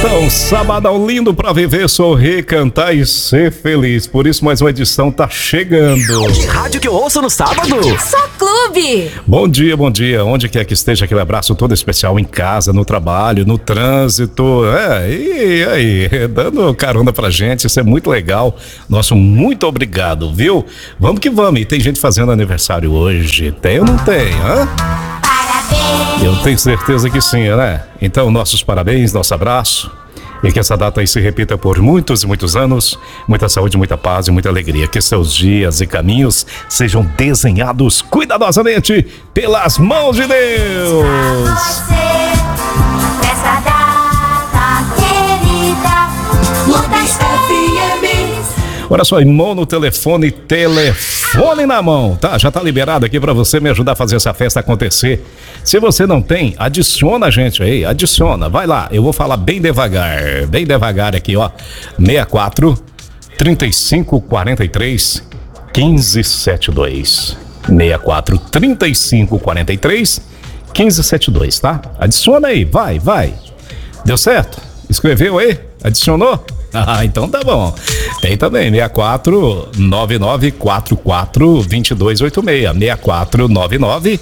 Então, sabadão lindo pra viver, sorrir, cantar e ser feliz. Por isso, mais uma edição tá chegando. Que rádio que eu ouço no sábado? Só Clube. Bom dia, bom dia. Onde quer que esteja, aquele abraço todo especial em casa, no trabalho, no trânsito. E aí, dando carona pra gente, isso é muito legal. Nosso muito obrigado, viu? Vamos que vamos. E tem gente fazendo aniversário hoje. Tem ou não tem, hã? Eu tenho certeza que sim, né? Então, nossos parabéns, nosso abraço. E que essa data aí se repita por muitos e muitos anos. Muita saúde, muita paz e muita alegria. Que seus dias e caminhos sejam desenhados cuidadosamente pelas mãos de Deus. Nessa data querida, muitas FMs. Olha só, mão no telefone na mão, tá? Já tá liberado aqui pra você me ajudar a fazer essa festa acontecer. Se você não tem, adiciona a gente aí, adiciona, vai lá, eu vou falar bem devagar aqui, ó. 64 35 43 15 72. 64 35 43 15 72, tá? Adiciona aí, vai. Deu certo? Escreveu aí? Adicionou? Ah, então tá bom. Tem também 64 99 44 2286. 64 99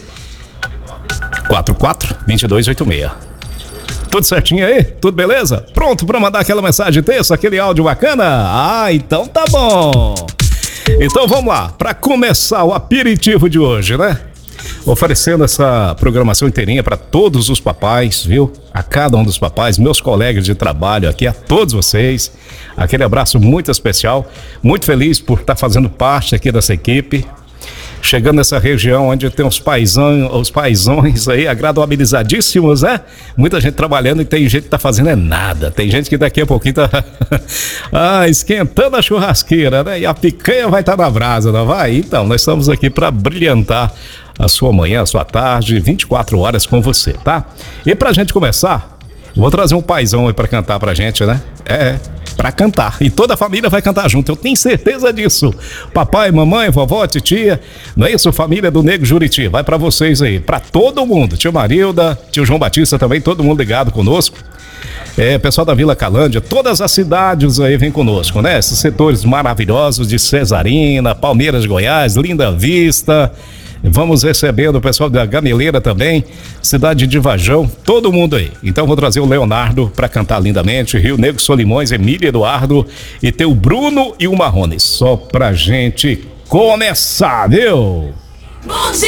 44 2286. Tudo certinho aí? Tudo beleza? Pronto pra mandar aquela mensagem texto, aquele áudio bacana? Ah, então tá bom. Então vamos lá, pra começar o aperitivo de hoje, né? Oferecendo essa programação inteirinha para todos os papais, viu? A cada um dos papais, meus colegas de trabalho aqui, a todos vocês. Aquele abraço muito especial. Muito feliz por estar fazendo parte aqui dessa equipe. Chegando nessa região onde tem os paizões aí, agradabilizadíssimos, né? Muita gente trabalhando e tem gente que tá fazendo nada. Tem gente que daqui a pouquinho tá esquentando a churrasqueira, né? E a picanha vai estar na brasa, não vai? Então, nós estamos aqui para brilhantar a sua manhã, a sua tarde, 24 horas com você, tá? E pra gente começar, vou trazer um paizão aí pra cantar pra gente, né? Pra cantar. E toda a família vai cantar junto, eu tenho certeza disso. Papai, mamãe, vovó, titia, não é isso? Família do Nego Juriti, vai pra vocês aí, pra todo mundo. Tio Marilda, tio João Batista também, todo mundo ligado conosco. Pessoal da Vila Calândia, todas as cidades aí vem conosco, né? Esses setores maravilhosos de Cesarina, Palmeiras de Goiás, Linda Vista. Vamos recebendo o pessoal da Gameleira também, cidade de Vajão, todo mundo aí. Então vou trazer o Leonardo para cantar lindamente, Rio Negro, Solimões, Emília Eduardo e tem o Bruno e o Marrone. Só pra gente começar, viu?